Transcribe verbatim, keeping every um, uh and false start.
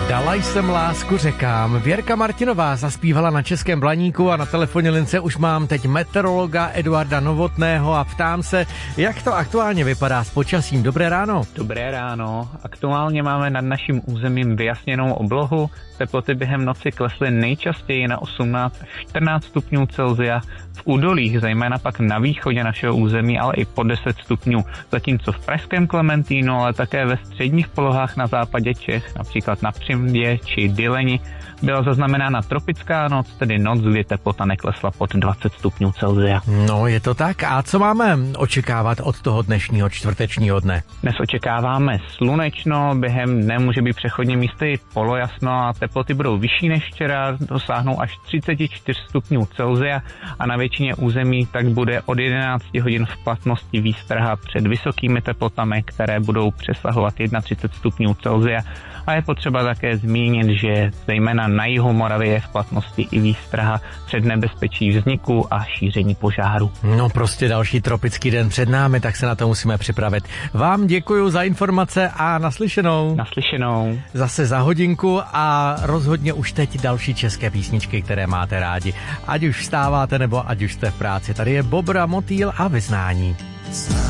Dala jsem lásku řekám. Věrka Martinová zaspívala na Českém Blaníku a na telefonní lince už mám teď meteorologa Eduarda Novotného a ptám se, jak to aktuálně vypadá s počasím. Dobré ráno. Dobré ráno. Aktuálně máme nad naším územím vyjasněnou oblohu. Teploty během noci klesly nejčastěji na osmnáct až čtrnáct stupňů Celsia. V údolích, zejména pak na východě našeho území, ale i po deset stupňů. Zatímco v pražském Klementínu, ale také ve středních polohách na západě Čech, například na Přimbě či Dyleni, byla zaznamenána tropická noc, tedy noc, kdy teplota neklesla pod dvacet stupňů Celsia. No, je to tak. A co máme očekávat od toho dnešního čtvrtečního dne? Dnes očekáváme slunečno, během dne může být přechodně místy polojasno a teploty budou vyšší než včera, dosáhnou až třicet čtyři stupňů Celsia a na většině území tak bude od jedenácti hodin v platnosti výstraha před vysokými teplotami, které budou přesahovat třicet jedna stupňů Celsia. A je potřeba také zmínit, že zejména na jihu Moravy je v platnosti i výstraha před nebezpečí vzniku a šíření požáru. No prostě další tropický den před námi, tak se na to musíme připravit. Vám děkuji za informace a naslyšenou. Naslyšenou. Zase za hodinku a rozhodně už teď další české písničky, které máte rádi. Ať už vstáváte nebo ať už jste v práci. Tady je Bobra, Motýl a Vyznání.